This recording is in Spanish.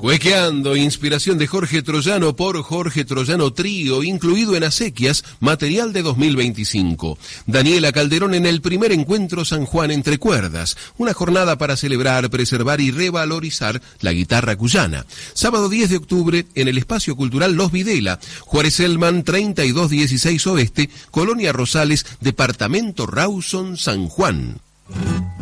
Cuequeando, inspiración de Jorge Troyano por Jorge Troyano Trío, incluido en Acequias, material de 2025. Daniela Calderón en el primer encuentro San Juan entre cuerdas, una jornada para celebrar, preservar y revalorizar la guitarra cuyana. Sábado 10 de octubre en el Espacio Cultural Los Videla, Juárez Elman 3216 Oeste, Colonia Rosales, Departamento Rawson, San Juan.